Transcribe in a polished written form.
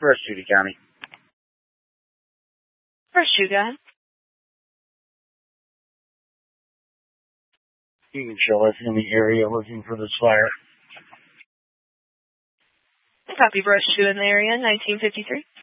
Brush Judy County. Brush you guys. You can show us in the area looking for this fire. Copy, Brush 2 in the area, 1953.